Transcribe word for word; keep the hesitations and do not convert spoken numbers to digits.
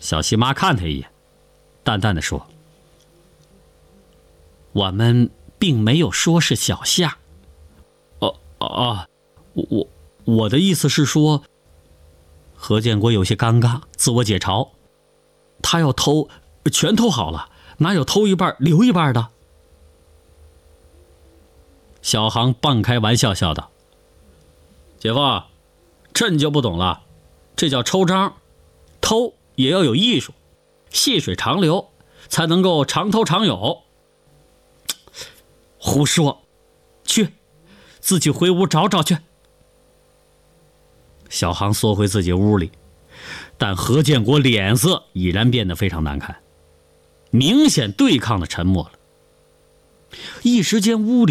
小西妈看他一眼，淡淡的说：“我们并没有说是小夏。”哦哦，我我我的意思是说。何建国有些尴尬，自我解嘲：“他要偷，全偷好了，哪有偷一半留一半的？”小航半开玩笑笑道：“姐夫，这你就不懂了，这叫抽章，偷也要有艺术，细水长流，才能够长偷长有。”胡说，去，自己回屋找找去。小航缩回自己屋里，但何建国脸色已然变得非常难看，明显对抗的沉默了。一时间屋里